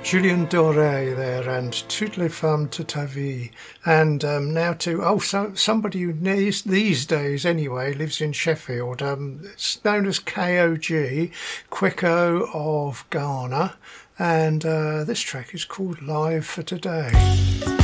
Julien Doré there, and Toutes les femmes de ta vie. And now to, somebody who these days anyway lives in Sheffield. It's known as KOG, Quicko of Ghana. And this track is called Live for Today.